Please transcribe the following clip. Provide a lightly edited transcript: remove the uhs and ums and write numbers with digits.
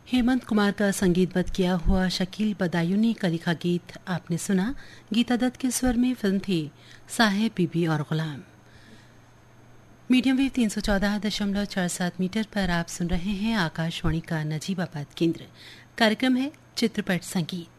हेमंत कुमार का संगीतबद्ध किया हुआ शकील बदायूनी का लिखा गीत आपने सुना। गीता दत्त के स्वर में फिल्म थी साहेब बीबी और गुलाम। मीडियम वेव 314.47 मीटर पर आप सुन रहे हैं आकाशवाणी का नजीबाबाद केंद्र। कार्यक्रम है चित्रपट संगीत।